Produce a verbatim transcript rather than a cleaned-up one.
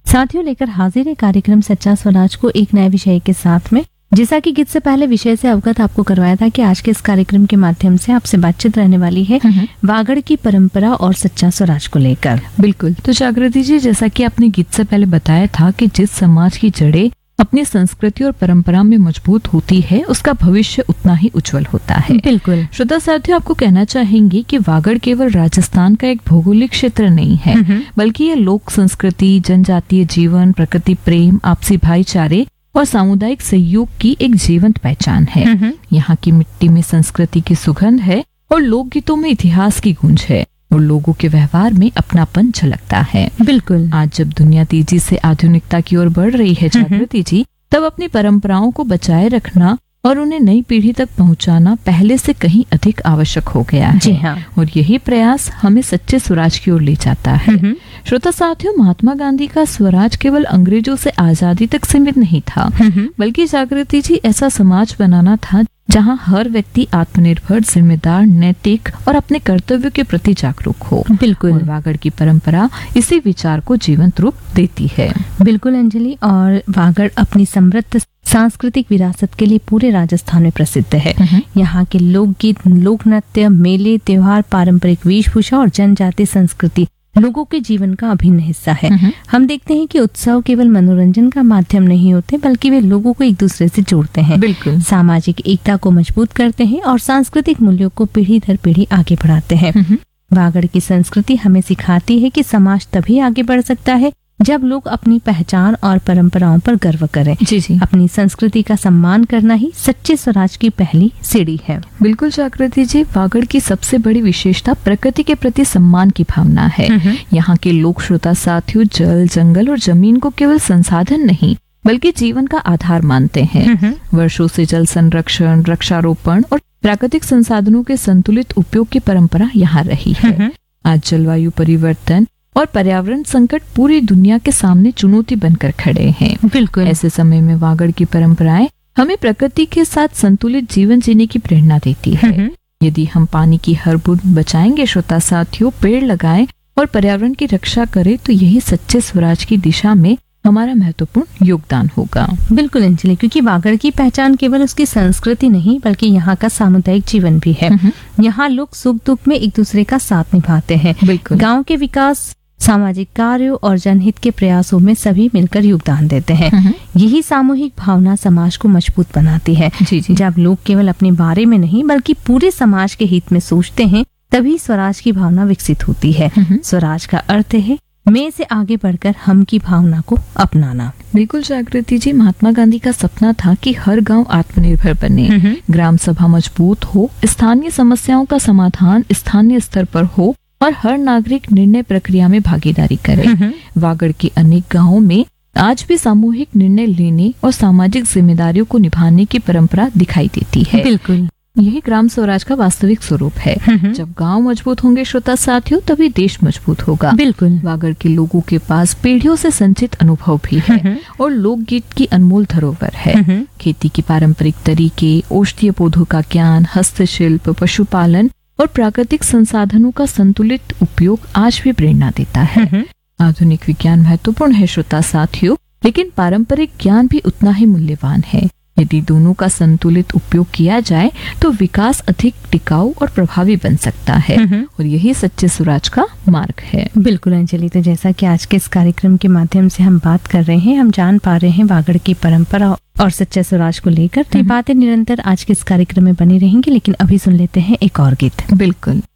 साथियों लेकर हाजिर है कार्यक्रम सच्चा स्वराज को एक नए विषय के साथ में। जैसा कि गीत से पहले विषय से अवगत आपको करवाया था कि आज के इस कार्यक्रम के माध्यम से आपसे बातचीत रहने वाली है वागड़ की परंपरा और सच्चा स्वराज को लेकर। बिल्कुल। तो जागृति जी, जैसा कि आपने गीत से पहले बताया था कि जिस समाज की जड़ें अपनी संस्कृति और परंपरा में मजबूत होती है उसका भविष्य उतना ही उज्जवल होता है। बिल्कुल। श्रोता साथियों, आपको कहना चाहेंगे कि वागड़ केवल राजस्थान का एक भौगोलिक क्षेत्र नहीं है, बल्कि ये लोक संस्कृति, जनजातीय जीवन, प्रकृति प्रेम, आपसी भाईचारे और सामुदायिक सहयोग की एक जीवंत पहचान है। यहाँ की मिट्टी में संस्कृति की सुगंध है और लोकगीतों में इतिहास की गूंज है और लोगों के व्यवहार में अपनापन झलकता है। बिल्कुल। आज जब दुनिया तेजी से आधुनिकता की ओर बढ़ रही है जागृति जी, तब अपनी परंपराओं को बचाए रखना और उन्हें नई पीढ़ी तक पहुंचाना पहले से कहीं अधिक आवश्यक हो गया है। जी हाँ। और यही प्रयास हमें सच्चे स्वराज की ओर ले जाता है। श्रोता साथियों, महात्मा गांधी का स्वराज केवल अंग्रेजों से आजादी तक सीमित नहीं था, बल्कि जागृति जी ऐसा समाज बनाना था जहां हर व्यक्ति आत्मनिर्भर, जिम्मेदार, नैतिक और अपने कर्तव्य के प्रति जागरूक हो। बिल्कुल। और वागड़ की परंपरा इसी विचार को जीवंत रूप देती है। बिल्कुल अंजलि। और वागड़ अपनी समृद्ध सांस्कृतिक विरासत के लिए पूरे राजस्थान में प्रसिद्ध है। यहाँ के लोकगीत, लोक नृत्य, मेले, त्योहार, पारंपरिक वेशभूषा और जनजातीय संस्कृति लोगों के जीवन का अभिन्न हिस्सा है। हम देखते हैं कि उत्सव केवल मनोरंजन का माध्यम नहीं होते, बल्कि वे लोगों को एक दूसरे से जोड़ते हैं। बिल्कुल। सामाजिक एकता को मजबूत करते हैं और सांस्कृतिक मूल्यों को पीढ़ी दर पीढ़ी आगे बढ़ाते हैं। वागड़ की संस्कृति हमें सिखाती है कि समाज तभी आगे बढ़ सकता है जब लोग अपनी पहचान और परंपराओं पर गर्व करें। जी जी। अपनी संस्कृति का सम्मान करना ही सच्चे स्वराज की पहली सीढ़ी है। बिल्कुल जागृति जी, वागड़ की सबसे बड़ी विशेषता प्रकृति के प्रति सम्मान की भावना है। यहाँ के लोक श्रोता साथियों जल, जंगल और जमीन को केवल संसाधन नहीं बल्कि जीवन का आधार मानते हैं। वर्षों से जल संरक्षण, वृक्षारोपण और प्राकृतिक संसाधनों के संतुलित उपयोग की परंपरा यहाँ रही है। आज जलवायु परिवर्तन और पर्यावरण संकट पूरी दुनिया के सामने चुनौती बनकर खड़े हैं। बिल्कुल। ऐसे समय में वागड़ की परंपराएं हमें प्रकृति के साथ संतुलित जीवन जीने की प्रेरणा देती है। यदि हम पानी की हर बूंद बचाएंगे श्रोता साथियों, पेड़ लगाएं और पर्यावरण की रक्षा करें, तो यही सच्चे स्वराज की दिशा में हमारा महत्वपूर्ण योगदान होगा। बिल्कुल अंजलि, क्योंकि वागड़ की पहचान केवल उसकी संस्कृति नहीं बल्कि यहाँ का सामुदायिक जीवन भी है। यहाँ लोग सुख दुख में एक दूसरे का साथ निभाते हैं। बिल्कुल। गाँव के विकास, सामाजिक कार्यों और जनहित के प्रयासों में सभी मिलकर योगदान देते हैं। यही सामूहिक भावना समाज को मजबूत बनाती है। जी जी। जब लोग केवल अपने बारे में नहीं बल्कि पूरे समाज के हित में सोचते हैं, तभी स्वराज की भावना विकसित होती है। स्वराज का अर्थ है मैं से आगे बढ़कर हम की भावना को अपनाना। बिल्कुल जागृति जी, महात्मा गांधी का सपना था कि हर गांव आत्मनिर्भर बने, ग्राम सभा मजबूत हो, स्थानीय समस्याओं का समाधान स्थानीय स्तर पर हो और हर नागरिक निर्णय प्रक्रिया में भागीदारी करे। वागड़ के अनेक गांवों में आज भी सामूहिक निर्णय लेने और सामाजिक जिम्मेदारियों को निभाने की परंपरा दिखाई देती है। बिल्कुल। यही ग्राम स्वराज का वास्तविक स्वरूप है। जब गांव मजबूत होंगे श्रोता साथियों, तभी देश मजबूत होगा। बिल्कुल। वागड़ के लोगों के पास पीढ़ियों से संचित अनुभव भी है और लोकगीत की अनमोल धरोहर है। खेती की पारंपरिक तरीके, औषधीय पौधों का ज्ञान, हस्तशिल्प, पशुपालन और प्राकृतिक संसाधनों का संतुलित उपयोग आज भी प्रेरणा देता है। आधुनिक विज्ञान महत्वपूर्ण है श्रोता साथियों, लेकिन पारंपरिक ज्ञान भी उतना ही मूल्यवान है। यदि दोनों का संतुलित उपयोग किया जाए तो विकास अधिक टिकाऊ और प्रभावी बन सकता है और यही सच्चे स्वराज का मार्ग है। बिल्कुल अंजलि, तो जैसा कि आज के इस कार्यक्रम के माध्यम से हम बात कर रहे हैं, हम जान पा रहे हैं वागड़ की परंपरा और सच्चे स्वराज को लेकर, तो ये बातें निरंतर आज के इस कार्यक्रम में बनी रहेंगी। लेकिन अभी सुन लेते हैं एक और गीत। बिल्कुल।